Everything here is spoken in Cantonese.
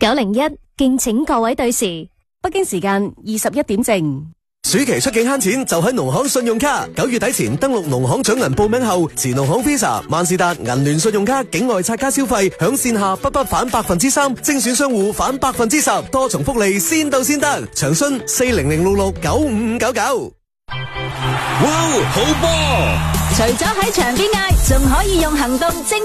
901，敬請各位對時。北京時間21點正。 暑期出境慳錢就喺農行信用卡，9月底前登錄農行獎銀報名後，持農行 Visa、萬事達、銀聯信用卡境外刷卡消費，享線下不返3%，精選商戶返10%，多重福利先到先得。詳詢400669599。 哇，好波！ 除咗喺場邊嗌，仲可以用行動證